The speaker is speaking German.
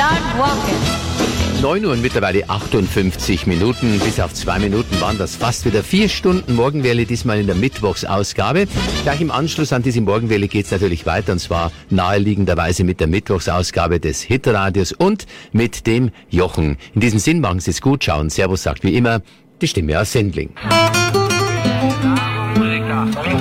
Start walking. 9 Uhr und mittlerweile 58 Minuten. Bis auf 2 Minuten waren das fast wieder 4 Stunden Morgenwelle, diesmal in der Mittwochsausgabe. Gleich im Anschluss an diese Morgenwelle geht's natürlich weiter, und zwar naheliegenderweise mit der Mittwochsausgabe des Hitradios und mit dem Jochen. In diesem Sinn, machen Sie es gut, schauen. Servus sagt wie immer die Stimme aus Sendling.